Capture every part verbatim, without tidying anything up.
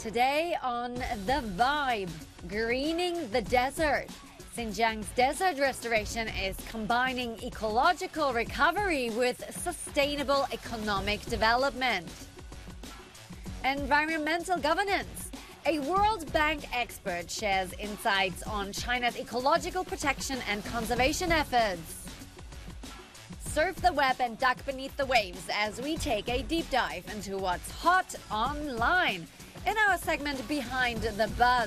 Today on The Vibe, greening the desert. Xinjiang's desert restoration is combining ecological recovery with sustainable economic development. Environmental governance. A World Bank expert shares insights on China's ecological protection and conservation efforts. Surf the web and duck beneath the waves as we take a deep dive into what's hot online in our segment Behind the Buzz.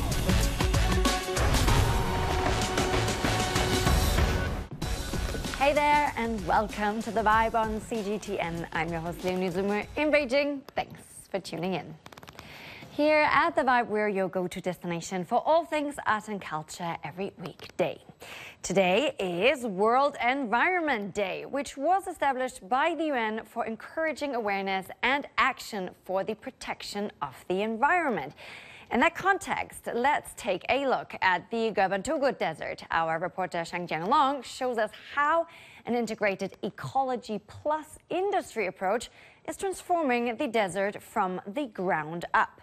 Hey there, and welcome to The Vibe on C G T N. I'm your host, Leonie Zoomer in Beijing. Thanks for tuning in. Here at The Vibe, we're your go-to destination for all things art and culture every weekday. Today is World Environment Day, which was established by the U N for encouraging awareness and action for the protection of the environment. In that context, let's take a look at the Gebertugu Desert. Our reporter Shang Jianglong shows us how an integrated ecology plus industry approach is transforming the desert from the ground up.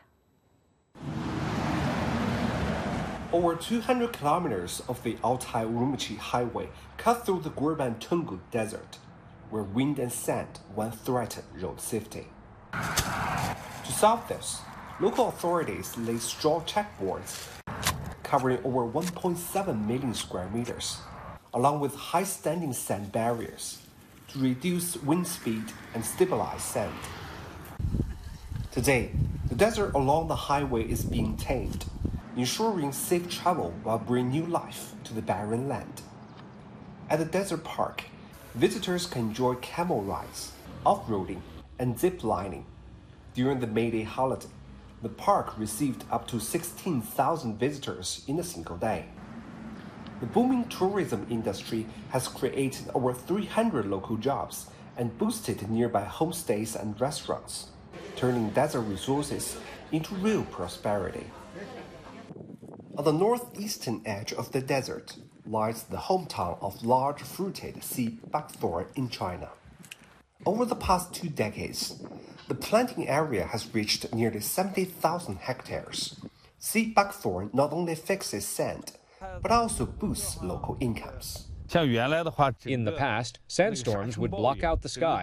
Over two hundred kilometers of the Altai-Urumqi Highway cut through the Gebertugu Desert, where wind and sand once threatened road safety. To solve this, local authorities laid straw checkboards covering over one point seven million square meters, along with high-standing sand barriers, to reduce wind speed and stabilize sand. Today, the desert along the highway is being tamed, ensuring safe travel while bringing new life to the barren land. At the desert park, visitors can enjoy camel rides, off-roading, and zip lining. During the May Day holiday, the park received up to sixteen thousand visitors in a single day. The booming tourism industry has created over three hundred local jobs and boosted nearby homestays and restaurants, turning desert resources into real prosperity. On the northeastern edge of the desert lies the hometown of large-fruited sea buckthorn in China. Over the past two decades, the planting area has reached nearly seventy thousand hectares. Sea buckthorn not only fixes sand, but also boosts local incomes. In the past, sandstorms would block out the sky